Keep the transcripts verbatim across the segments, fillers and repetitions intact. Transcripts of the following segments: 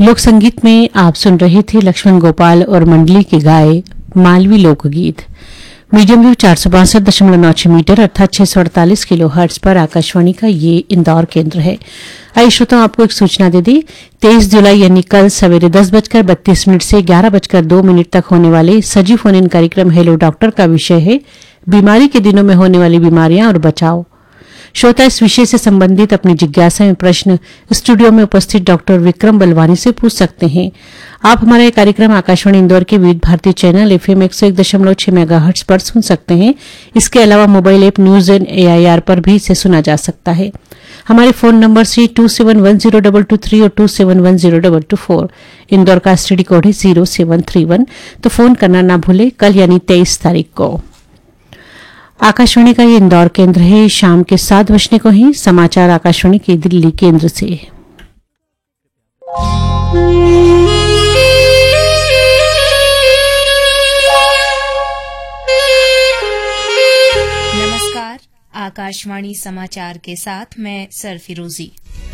लोक संगीत में आप सुन रहे थे लक्ष्मण गोपाल और मंडली के गाए मालवी लोकगीत। मीडियम वेव चार सौ बासठ दशमलव नौ छह मीटर अर्थात छह सौ अड़तालीस किलो हर्ट्ज पर आकाशवाणी का ये इंदौर केंद्र है। आइए श्रोताओं, आपको एक सूचना दे दी। तेईस जुलाई यानी कल सवेरे दस बजकर बत्तीस मिनट से ग्यारह बजकर दो मिनट तक होने वाले सजीव फोन इन कार्यक्रम हेलो डॉक्टर का विषय है बीमारी के दिनों में होने वाली बीमारियां और बचाव। श्रोता इस विषय से संबंधित अपनी जिज्ञासा में प्रश्न स्टूडियो में उपस्थित डॉक्टर विक्रम बलवानी से पूछ सकते हैं। आप हमारा यह कार्यक्रम आकाशवाणी इंदौर के विविध भारती चैनल एफएम एक सौ एक दशमलव छह मेगाहर्ट्ज पर सुन सकते हैं। इसके अलावा mobile app news and AIR पर भी इसे सुना जा सकता है। हमारे फोन नंबर से to seven one zero double two three और to seven one zero double two four. Indore का एसटीडी कोड है जीरो सेवन थ्री वन, तो फोन करना ना भूले कल यानी तेईस तारीख को। आकाशवाणी का ये इंदौर केंद्र है। शाम के सात बजने को ही समाचार आकाशवाणी के दिल्ली केंद्र से। नमस्कार, आकाशवाणी समाचार के साथ मैं सरफिरोजी।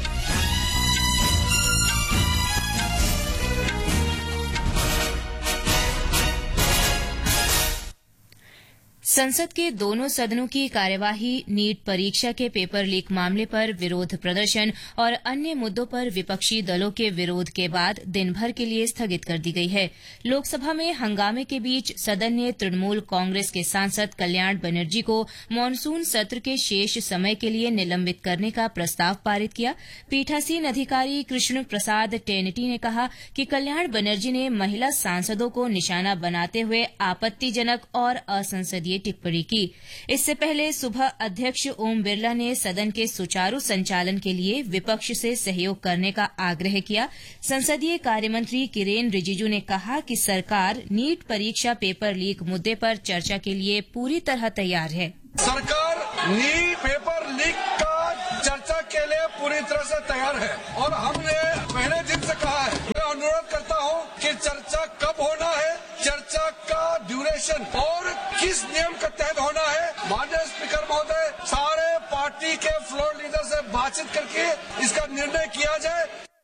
संसद के दोनों सदनों की कार्यवाही नीट परीक्षा के पेपर लीक मामले पर विरोध प्रदर्शन और अन्य मुद्दों पर विपक्षी दलों के विरोध के बाद दिन भर के लिए स्थगित कर दी गई है। लोकसभा में हंगामे के बीच सदन ने तृणमूल कांग्रेस के सांसद कल्याण बनर्जी को मानसून सत्र के शेष समय के लिए निलंबित करने का प्रस्ताव पारित किया। पीठासीन अधिकारी कृष्ण प्रसाद टेनेटी ने कहा कि कल्याण बनर्जी ने महिला सांसदों को निशाना बनाते हुए आपत्तिजनक और असंसदीय टिप्पणी की। इससे पहले सुबह अध्यक्ष ओम बिरला ने सदन के सुचारू संचालन के लिए विपक्ष से सहयोग करने का आग्रह किया। संसदीय कार्यमंत्री किरेन रिजिजू ने कहा कि सरकार नीट परीक्षा पेपर लीक मुद्दे पर चर्चा के लिए पूरी तरह तैयार है। सरकार नीट पेपर लीक का चर्चा के लिए पूरी तरह से तैयार है और हमने पहले दिन से कहा है। मैं अनुरोध करता हूं कि चर्चा कब होना है, चर्चा का ड्यूरेशन और किस नियम के तहत होना है। माननीय स्पीकर महोदय, सारे पार्टी के फ्लोर लीडर से बातचीत करके इसका निर्णय किया जाए।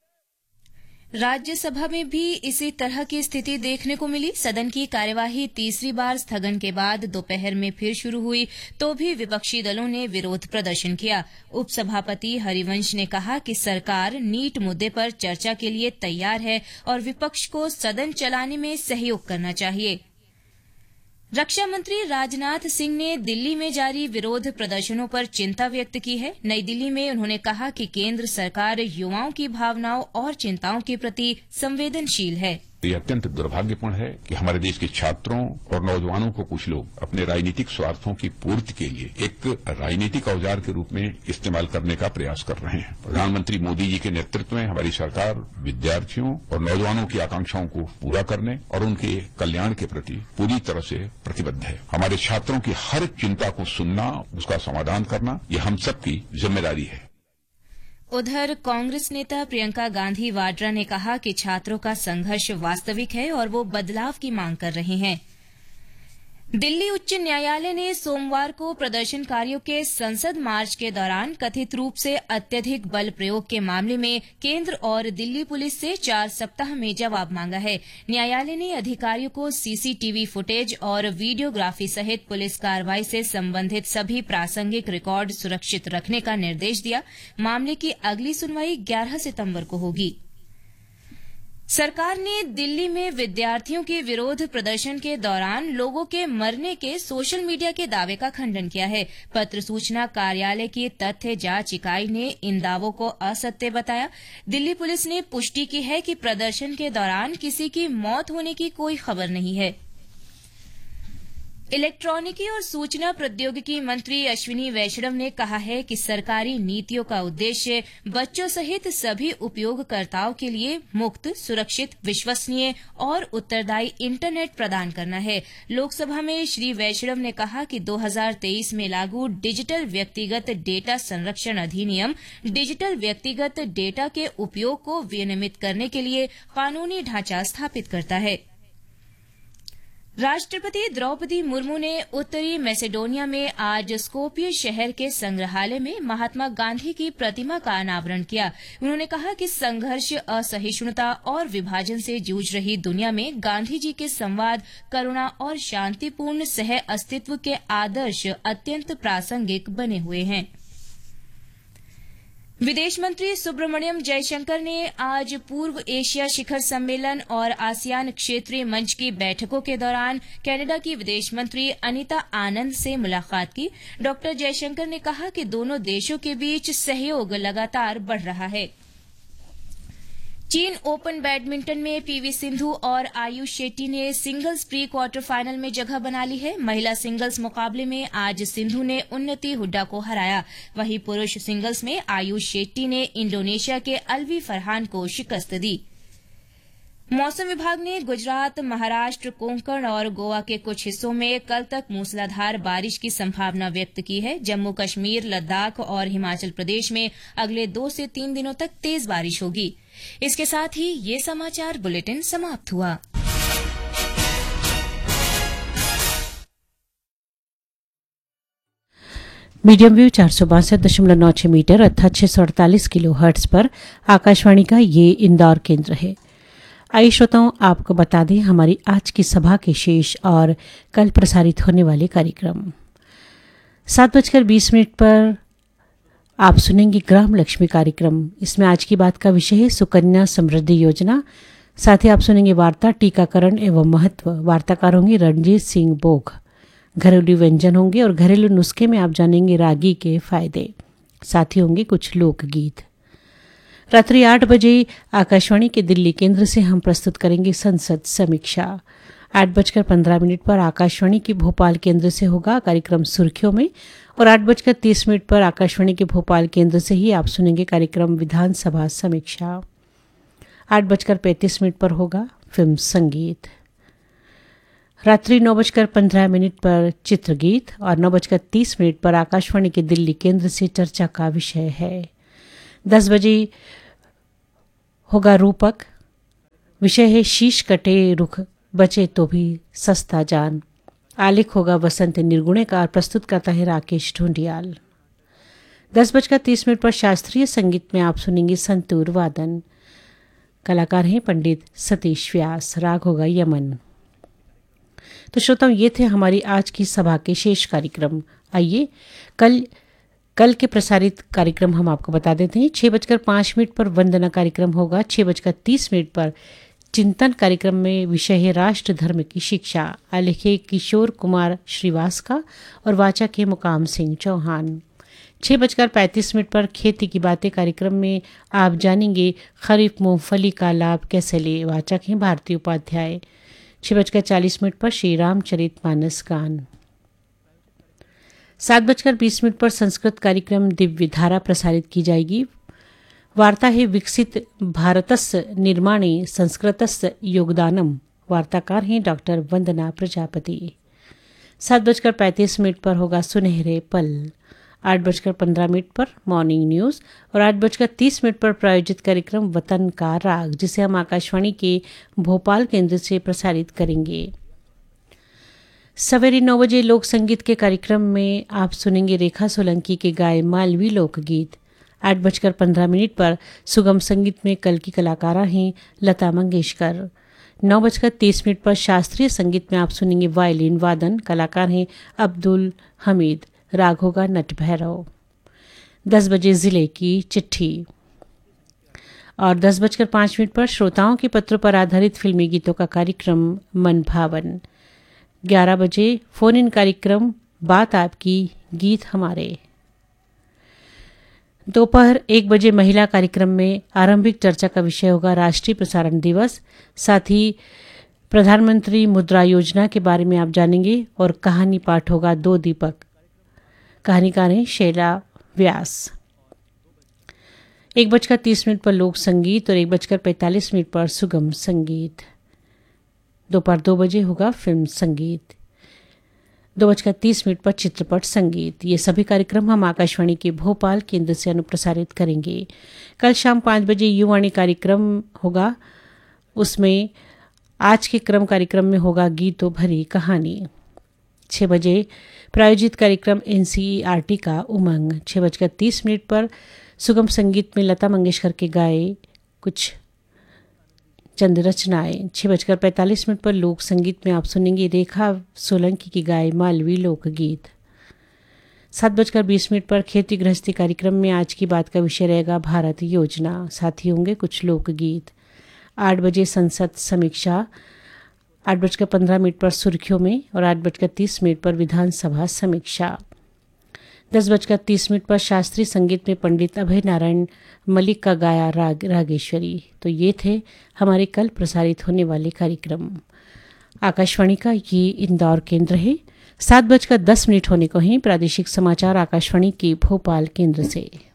राज्यसभा में भी इसी तरह की स्थिति देखने को मिली। सदन की कार्यवाही तीसरी बार स्थगन के बाद दोपहर में फिर शुरू हुई तो भी विपक्षी दलों ने विरोध प्रदर्शन किया। उपसभापति हरिवंश ने कहा कि सरकार नीट मुद्दे पर चर्चा के लिए तैयार है और विपक्ष को सदन चलाने में सहयोग करना चाहिए। रक्षा मंत्री राजनाथ सिंह ने दिल्ली में जारी विरोध प्रदर्शनों पर चिंता व्यक्त की है। नई दिल्ली में उन्होंने कहा कि केंद्र सरकार युवाओं की भावनाओं और चिंताओं के प्रति संवेदनशील है। ये अत्यंत दुर्भाग्यपूर्ण है कि हमारे देश के छात्रों और नौजवानों को कुछ लोग अपने राजनीतिक स्वार्थों की पूर्ति के लिए एक राजनीतिक औजार के रूप में इस्तेमाल करने का प्रयास कर रहे हैं। प्रधानमंत्री मोदी जी के नेतृत्व में हमारी सरकार विद्यार्थियों और नौजवानों की आकांक्षाओं को पूरा करने और उनके कल्याण के प्रति पूरी तरह से प्रतिबद्ध है। हमारे छात्रों की हर चिंता को सुनना, उसका समाधान करना, ये हम सबकी जिम्मेदारी है। उधर कांग्रेस नेता प्रियंका गांधी वाड्रा ने कहा कि छात्रों का संघर्ष वास्तविक है और वो बदलाव की मांग कर रहे हैं। दिल्ली उच्च न्यायालय ने सोमवार को प्रदर्शनकारियों के संसद मार्च के दौरान कथित रूप से अत्यधिक बल प्रयोग के मामले में केंद्र और दिल्ली पुलिस से चार सप्ताह में जवाब मांगा है। न्यायालय ने अधिकारियों को सीसीटीवी फुटेज और वीडियोग्राफी सहित पुलिस कार्रवाई से संबंधित सभी प्रासंगिक रिकॉर्ड सुरक्षित रखने का निर्देश दिया। मामले की अगली सुनवाई ग्यारह सितंबर को होगी। सरकार ने दिल्ली में विद्यार्थियों के विरोध प्रदर्शन के दौरान लोगों के मरने के सोशल मीडिया के दावे का खंडन किया है। पत्र सूचना कार्यालय की तथ्य जांच इकाई ने इन दावों को असत्य बताया। दिल्ली पुलिस ने पुष्टि की है कि प्रदर्शन के दौरान किसी की मौत होने की कोई खबर नहीं है। इलेक्ट्रॉनिकी और सूचना प्रौद्योगिकी मंत्री अश्विनी वैष्णव ने कहा है कि सरकारी नीतियों का उद्देश्य बच्चों सहित सभी उपयोगकर्ताओं के लिए मुक्त, सुरक्षित, विश्वसनीय और उत्तरदायी इंटरनेट प्रदान करना है। लोकसभा में श्री वैष्णव ने कहा कि दो हज़ार तेईस में लागू डिजिटल व्यक्तिगत डेटा संरक्षण अधिनियम डिजिटल व्यक्तिगत डेटा के उपयोग को विनियमित करने के लिए कानूनी ढांचा स्थापित करता है। राष्ट्रपति द्रौपदी मुर्मू ने उत्तरी मैसेडोनिया में आज स्कोपिये शहर के संग्रहालय में महात्मा गांधी की प्रतिमा का अनावरण किया। उन्होंने कहा कि संघर्ष, असहिष्णुता और विभाजन से जूझ रही दुनिया में गांधी जी के संवाद, करुणा और शांतिपूर्ण सह अस्तित्व के आदर्श अत्यंत प्रासंगिक बने हुए हैं। विदेश मंत्री सुब्रमण्यम जयशंकर ने आज पूर्व एशिया शिखर सम्मेलन और आसियान क्षेत्रीय मंच की बैठकों के दौरान कनाडा की विदेश मंत्री अनीता आनंद से मुलाकात की। डॉक्टर जयशंकर ने कहा कि दोनों देशों के बीच सहयोग लगातार बढ़ रहा है। चीन ओपन बैडमिंटन में पीवी सिंधु और आयुष शेट्टी ने सिंगल्स प्री क्वार्टर फाइनल में जगह बना ली है। महिला सिंगल्स मुकाबले में आज सिंधु ने उन्नति हुड्डा को हराया। वहीं पुरुष सिंगल्स में आयुष शेट्टी ने इंडोनेशिया के अलवी फरहान को शिकस्त दी। मौसम विभाग ने गुजरात, महाराष्ट्र, कोंकण और गोवा के कुछ हिस्सों में कल तक मूसलाधार बारिश की संभावना व्यक्त की है। जम्मू कश्मीर, लद्दाख और हिमाचल प्रदेश में अगले दो से तीन दिनों तक तेज बारिश होगी। इसके साथ ही ये समाचार बुलेटिन समाप्त हुआ। मीडियम वेव चार सौ बासठ दशमलव नौ छह मीटर अर्थात छह सौ अड़तालीस किलो हर्ट्ज पर आकाशवाणी का ये इंदौर केंद्र है। आइए श्रोताओं, आपको बता दें हमारी आज की सभा के शेष और कल प्रसारित होने वाले कार्यक्रम। सात बजकर बीस मिनट पर आप सुनेंगे ग्राम लक्ष्मी कार्यक्रम। इसमें आज की बात का विषय है सुकन्या समृद्धि योजना। साथ ही आप सुनेंगे वार्ता टीकाकरण एवं महत्व। वार्ताकार होंगे रणजीत सिंह बोघ। घरेलू व्यंजन होंगे और घरेलू नुस्खे में आप जानेंगे रागी के फायदे। साथ ही होंगे कुछ लोकगीत। रात्रि आठ बजे आकाशवाणी के दिल्ली केंद्र से हम प्रस्तुत करेंगे संसद समीक्षा। आठ बजकर पंद्रह मिनट पर आकाशवाणी के भोपाल केंद्र से होगा कार्यक्रम सुर्खियों में और आठ बजकर तीस मिनट पर आकाशवाणी के भोपाल केंद्र से ही आप सुनेंगे कार्यक्रम विधानसभा समीक्षा। आठ बजकर पैंतीस मिनट पर होगा फिल्म संगीत। रात्रि नौ बजकर पंद्रह मिनट पर चित्रगीत और नौ बजकर तीस मिनट पर आकाशवाणी के दिल्ली केंद्र से चर्चा का विषय है। दस बजे होगा रूपक। विषय है शीश कटे रुख बचे तो भी सस्ता जान। आलेख होगा वसंत निर्गुणे का और प्रस्तुत करता है राकेश ढूंढियाल। दस बजकर तीस मिनट पर शास्त्रीय संगीत में आप सुनेंगे संतूर वादन। कलाकार हैं पंडित सतीश व्यास। राग होगा यमन। तो श्रोताओं, ये थे हमारी आज की सभा के शेष कार्यक्रम। आइए कल कल के प्रसारित कार्यक्रम हम आपको बता देते हैं। छह बजकर पाँच मिनट पर वंदना कार्यक्रम होगा। छह बजकर तीस मिनट पर चिंतन कार्यक्रम में विषय है राष्ट्र धर्म की शिक्षा। आलेख है किशोर कुमार श्रीवास का और वाचक है मुकाम सिंह चौहान। छह बजकर पैंतीस मिनट पर खेती की बातें कार्यक्रम में आप जानेंगे खरीफ मूंगफली का लाभ कैसे ले। वाचक हैं भारती उपाध्याय। छह बजकर चालीस मिनट पर श्री रामचरित मानस गान। सात बजकर बीस मिनट पर संस्कृत कार्यक्रम दिव्य धारा प्रसारित की जाएगी। वार्ता है विकसित भारतस्य निर्माणे संस्कृतस्य योगदानम। वार्ताकार हैं डॉक्टर वंदना प्रजापति। सात बजकर पैंतीस मिनट पर होगा सुनहरे पल। आठ बजकर पंद्रह मिनट पर मॉर्निंग न्यूज और आठ बजकर तीस मिनट पर प्रायोजित कार्यक्रम वतन का राग, जिसे हम आकाशवाणी के भोपाल केंद्र से प्रसारित करेंगे। सवेरे नौ बजे लोक संगीत के कार्यक्रम में आप सुनेंगे रेखा सोलंकी के गाए मालवी लोकगीत। आठ बजकर पंद्रह मिनट पर सुगम संगीत में कल की कलाकारा हैं लता मंगेशकर। नौ बजकर तीस मिनट पर शास्त्रीय संगीत में आप सुनेंगे वायलिन वादन। कलाकार हैं अब्दुल हमीद। राग होगा नट भैरव। दस बजे जिले की चिट्ठी और दस बजकर पाँच मिनट पर श्रोताओं के पत्रों पर आधारित फिल्मी गीतों का कार्यक्रम मन भावन। ग्यारह बजे फोन इन कार्यक्रम बात आपकी गीत हमारे। दोपहर एक बजे महिला कार्यक्रम में आरंभिक चर्चा का विषय होगा राष्ट्रीय प्रसारण दिवस। साथ ही प्रधानमंत्री मुद्रा योजना के बारे में आप जानेंगे और कहानी पाठ होगा दो दीपक। कहानीकार हैं शैला व्यास। एक बजकर तीस मिनट पर लोक संगीत और एक बजकर पैंतालीस मिनट पर सुगम संगीत। दोपहर दो बजे होगा फिल्म संगीत। दो बजकर तीस मिनट पर चित्रपट संगीत। ये सभी कार्यक्रम हम आकाशवाणी के भोपाल केंद्र से अनुप्रसारित करेंगे। कल शाम पाँच बजे युवाणी कार्यक्रम होगा। उसमें आज के क्रम कार्यक्रम में होगा गीतों भरी कहानी। छह बजे प्रायोजित कार्यक्रम एनसीईआरटी का उमंग। छह बजकर तीस मिनट पर सुगम संगीत में लता मंगेशकर के गाए कुछ चंद रचनाएं। छह बजकर पैंतालीस मिनट पर लोक संगीत में आप सुनेंगे रेखा सोलंकी की गाए मालवी लोकगीत। सात बजकर बीस मिनट पर खेती गृहस्थी कार्यक्रम में आज की बात का विषय रहेगा भारत योजना। साथ ही होंगे कुछ लोकगीत। आठ बजे संसद समीक्षा। आठ बजकर पंद्रह मिनट पर सुर्खियों में और आठ बजकर तीस मिनट पर विधानसभा समीक्षा। दस बजकर तीस मिनट पर शास्त्रीय संगीत में पंडित अभय नारायण मलिक का गाया राग रागेश्वरी। तो ये थे हमारे कल प्रसारित होने वाले कार्यक्रम। आकाशवाणी का ये इंदौर केंद्र है। सात बजकर दस मिनट होने को ही प्रादेशिक समाचार आकाशवाणी के भोपाल केंद्र से।